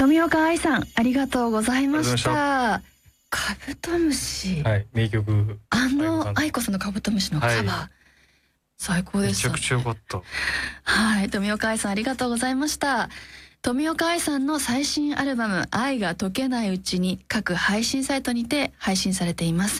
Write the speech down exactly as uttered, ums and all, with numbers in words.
富岡愛さん、ありがとうございまし。 ありがとうございましたカブトムシ、 はい、名曲。 あの愛子さんのカブトムシのカバー、はい、最高でしたね。 めちゃくちゃ良かった。 はい、富岡愛さんありがとうございました。富岡愛さんの最新アルバム「愛が解けないうちに」各配信サイトにて配信されています。